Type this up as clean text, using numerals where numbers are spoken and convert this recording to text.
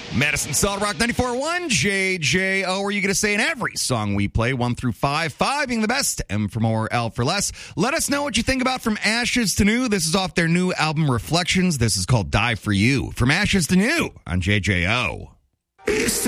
Madison Solid Rock 94.1 JJO. Are you going to say in every song we play, 1 through 5? 5 being the best, M for more, L for less. Let us know what you think about From Ashes to New. This is off their new album, Reflections. This is called Die For You. From Ashes to New on JJO.